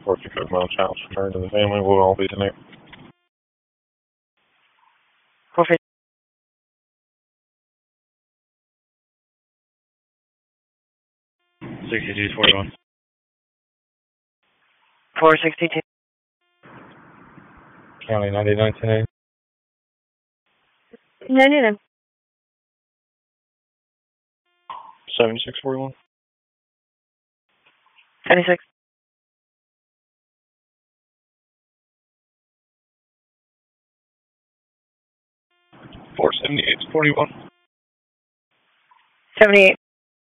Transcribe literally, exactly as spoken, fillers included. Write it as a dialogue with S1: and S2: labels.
S1: four fifty-five Mount House. Return to the family. We'll all be tonight.
S2: four fifty.
S3: sixty-two forty-one.
S2: four sixty-two.
S1: County ninety-nine ten A.
S2: ninety-nine.
S1: seventy-six forty-one.
S2: seventy-six.
S1: four seventy-eight forty-one.
S2: seventy-eight.